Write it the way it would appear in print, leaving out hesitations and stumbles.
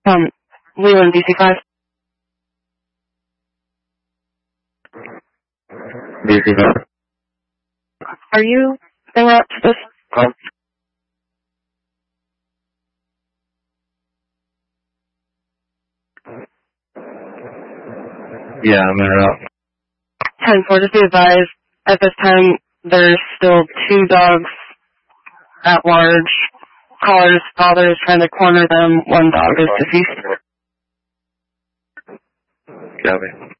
Leland, DC5. DC5. Are you en route to this? Yeah, I'm en route. 10-4, just be advised, at this time, there's still 2 dogs at large. Caller's father is trying to corner them. 1 dog is deceased. Copy.